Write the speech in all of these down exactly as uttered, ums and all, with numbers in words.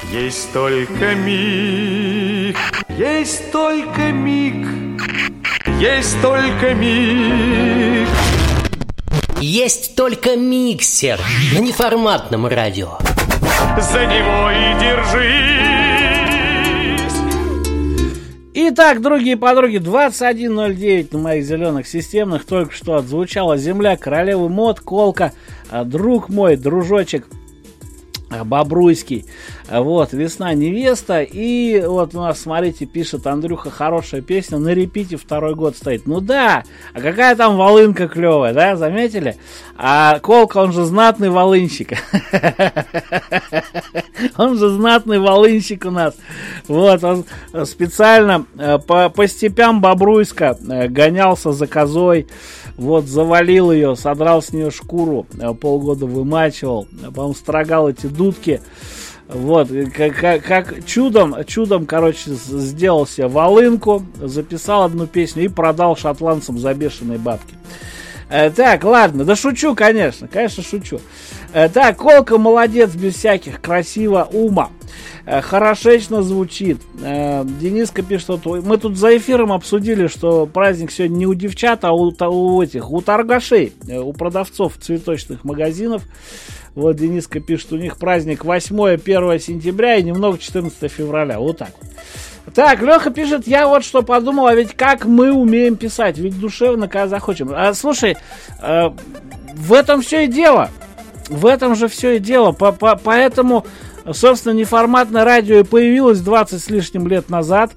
Есть только миг, есть только миг, есть только миг. Есть только миксер на неформатном радио. За него и держись. Итак, другие подруги, двадцать один ноль девять на моих зеленых системных. Только что отзвучала «Земля королевы мод», Колка, друг мой, дружочек Бобруйский. Вот, «Весна невеста». И вот у нас, смотрите, пишет Андрюха, хорошая песня, на репите второй год стоит. Ну да, а какая там волынка клевая, да, заметили? А Колка, он же знатный волынщик. Он же знатный волынщик у нас. Вот, он специально по, по степям Бобруйска гонялся за козой. Вот, завалил ее, содрал с нее шкуру, полгода вымачивал, потом строгал эти дудки. Вот, как, как, как чудом, чудом, короче, сделал себе волынку, записал одну песню и продал шотландцам за бешеные бабки. Э, так, ладно, да шучу, конечно, конечно, шучу. Э, так, Колка молодец, без всяких, красиво, ума. Э, хорошечно звучит. Э, Дениска пишет, что мы тут за эфиром обсудили, что праздник сегодня не у девчат, а у, у этих, у торгашей, у продавцов цветочных магазинов. Вот Дениска пишет, у них праздник восьмое-первое сентября и немного четырнадцатое февраля. Вот так. Так, Леха пишет, я вот что подумал, а ведь как мы умеем писать, ведь душевно, когда захочем. А, слушай, э, в этом все и дело. В этом же все и дело. По -по Поэтому, собственно, неформатное радио и появилось двадцать с лишним лет назад.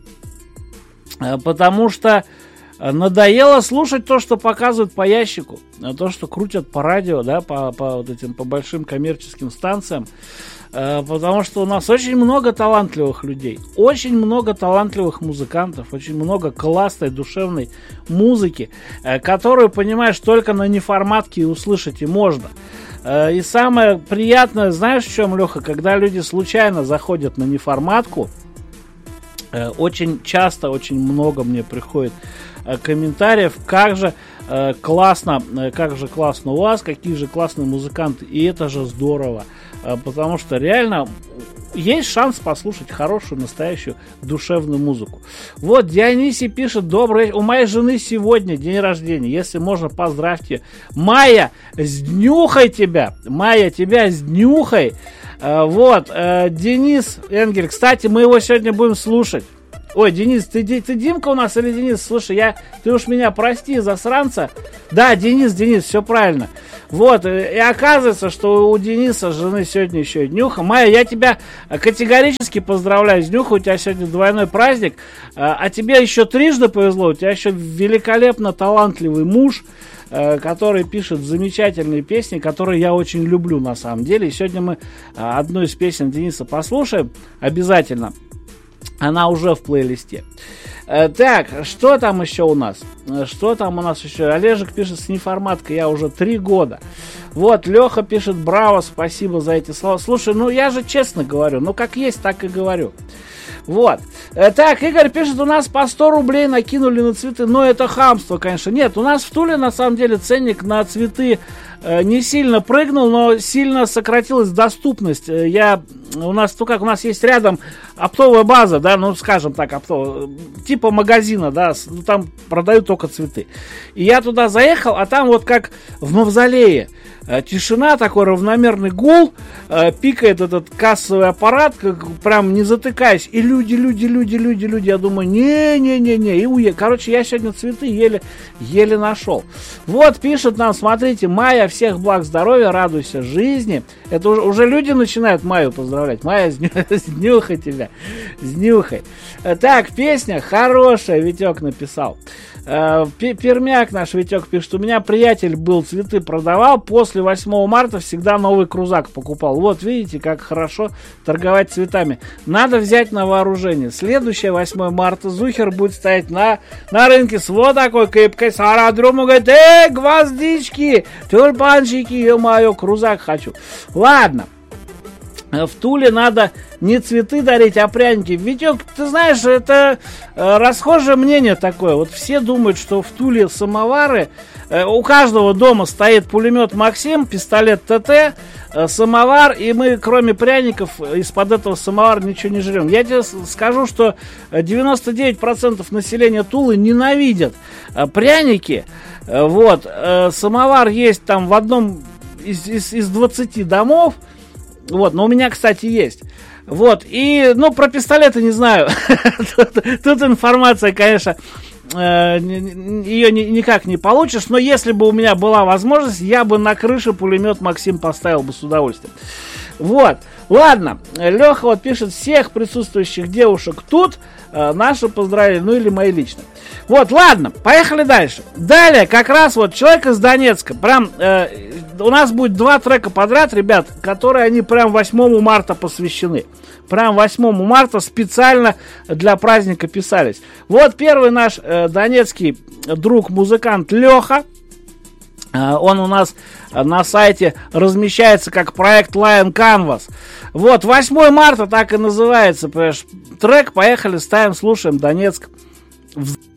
Э, потому что надоело слушать то, что показывают по ящику, то, что крутят по радио, да, по, по вот этим, по большим коммерческим станциям, э, потому что у нас очень много талантливых людей, очень много талантливых музыкантов, очень много классной, душевной музыки, э, которую, понимаешь, только на неформатке и услышать и можно. Э, и самое приятное, знаешь, в чем, Леха, когда люди случайно заходят на неформатку, э, очень часто, очень много мне приходит комментариев, как же э, классно, э, как же классно у вас, какие же классные музыканты, и это же здорово, э, потому что реально есть шанс послушать хорошую, настоящую, душевную музыку. Вот Дионисий пишет, добрый, у моей жены сегодня день рождения, если можно, поздравьте. Майя, с днюхой тебя, Майя, тебя с днюхой. Э, вот, э, Денис Энгель, кстати, мы его сегодня будем слушать. Ой, Денис, ты, ты Димка у нас или Денис? Слушай, я, ты уж меня прости, засранца. Да, Денис, Денис, все правильно. Вот, и оказывается, что у Дениса жены сегодня еще и днюха. Майя, я тебя категорически поздравляю с днюхой, у тебя сегодня двойной праздник. А тебе еще трижды повезло, у тебя еще великолепно талантливый муж, который пишет замечательные песни, которые я очень люблю на самом деле. И сегодня мы одну из песен Дениса послушаем обязательно. Она уже в плейлисте. Э, так, что там еще у нас? Что там у нас еще? Олежек пишет, с неформаткой я уже три года. Вот, Леха пишет, браво, спасибо за эти слова. Слушай, ну я же честно говорю, ну как есть, так и говорю. Вот. Э, так, Игорь пишет, у нас по сто рублей накинули на цветы. Но это хамство, конечно. Нет, у нас в Туле на самом деле ценник на цветы э, не сильно прыгнул, но сильно сократилась доступность. Э, я, у нас, ну как, у нас есть рядом оптовая база, да, ну скажем так, оптовая, типа магазина, да, ну, там продают только цветы. И я туда заехал, а там вот как в мавзолее. Тишина, такой равномерный гул, э, пикает этот кассовый аппарат, как, прям не затыкаясь, и люди, люди, люди, люди, люди, я думаю, не-не-не-не, и уе... Короче, я сегодня цветы еле, еле нашел. Вот, пишет нам, смотрите, Майя, всех благ здоровья, радуйся жизни. Это уже, уже люди начинают Майю поздравлять. Майя, с, дню... с днюхой тебя, с днюхой. Так, песня хорошая, Витек написал. Пермяк наш Витек пишет, у меня приятель был, цветы продавал, после восьмого марта всегда новый крузак покупал. Вот видите, как хорошо торговать цветами. Надо взять на вооружение. Следующее восьмое марта Зухер будет стоять на, на рынке с вот такой кепкой, с аэродрому, говорит, эй, гвоздички, тюльпанчики, ё-моё, крузак хочу. Ладно. в Туле надо не цветы дарить, а пряники. Витек, ты знаешь, это э, расхожее мнение такое. Вот все думают, что в Туле самовары. Э, у каждого дома стоит пулемет Максим, пистолет ТТ, э, самовар, и мы, кроме пряников, из-под этого самовара ничего не жрем. Я тебе скажу, что девяносто девять процентов населения Тулы ненавидят э, пряники. Э, вот, э, самовар есть там в одном из, из, из двадцати домов. Вот, но у меня, кстати, есть. Вот, и, ну, про пистолеты не знаю. тут, тут информация, конечно, э, ее ни, никак не получишь, но если бы у меня была возможность, я бы на крыше пулемет Максим поставил бы с удовольствием. Вот, ладно, Леха вот пишет: всех присутствующих девушек тут, э, наши поздравили, ну или мои лично. Вот, ладно, поехали дальше. Далее, как раз вот человек из Донецка. Прям э, у нас будет два трека подряд, ребят, которые они прям восьмому марта посвящены. Прям восьмому марта специально для праздника писались. Вот первый наш э, донецкий друг-музыкант Леха. Э, он у нас на сайте размещается как проект Lion Canvas. Вот, восьмое марта так и называется, понимаешь, трек. Поехали, ставим, слушаем. Донецк. В...